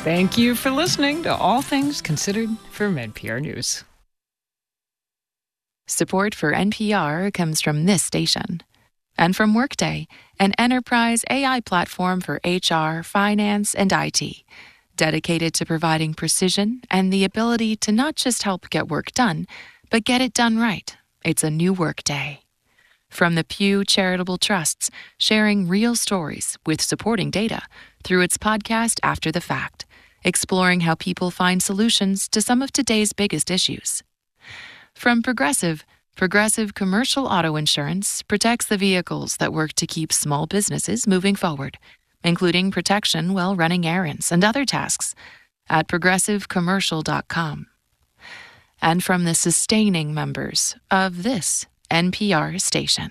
Thank you for listening to All Things Considered from NPR News. Support for NPR comes from this station and from Workday, an enterprise AI platform for HR, finance, and IT, dedicated to providing precision and the ability to not just help get work done, but get it done right. It's a new Workday. From the Pew Charitable Trusts, sharing real stories with supporting data through its podcast After the Fact, exploring how people find solutions to some of today's biggest issues. From Progressive Commercial Auto Insurance protects the vehicles that work to keep small businesses moving forward, including protection while running errands and other tasks at progressivecommercial.com. And from the sustaining members of this NPR station.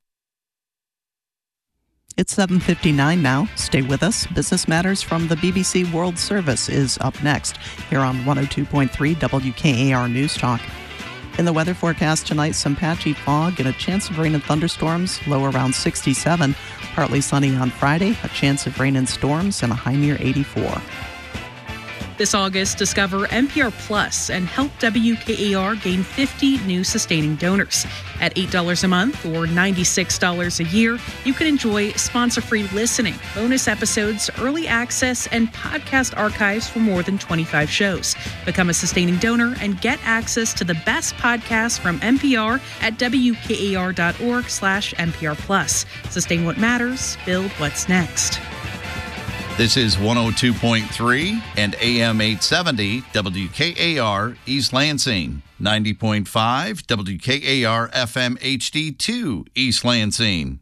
It's 7:59 now. Stay with us. Business Matters from the BBC World Service is up next here on 102.3 WKAR News Talk. In the weather forecast tonight, some patchy fog and a chance of rain and thunderstorms, low around 67. Partly sunny on Friday, a chance of rain and storms, and a high near 84. This August, discover NPR Plus and help WKAR gain 50 new sustaining donors. At $8 a month or $96 a year, you can enjoy sponsor-free listening, bonus episodes, early access, and podcast archives for more than 25 shows. Become a sustaining donor and get access to the best podcasts from NPR at WKAR.org/NPR Plus. Sustain what matters, build what's next. This is 102.3 and AM 870 WKAR East Lansing, 90.5 WKAR FM HD2 East Lansing.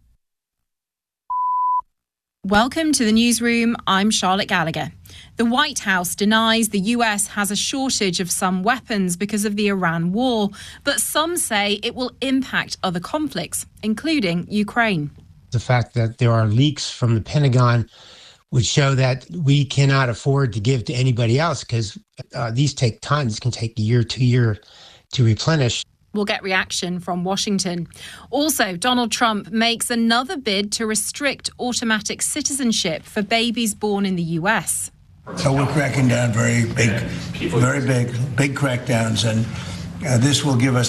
Welcome to the newsroom. I'm Charlotte Gallagher. The White House denies the U.S. has a shortage of some weapons because of the Iran war, but some say it will impact other conflicts, including Ukraine. The fact that there are leaks from the Pentagon would show that we cannot afford to give to anybody else because these take tons, can take a year, 2 years to replenish. We'll get reaction from Washington. Also, Donald Trump makes another bid to restrict automatic citizenship for babies born in the U.S. So we're cracking down very big crackdowns, and this will give us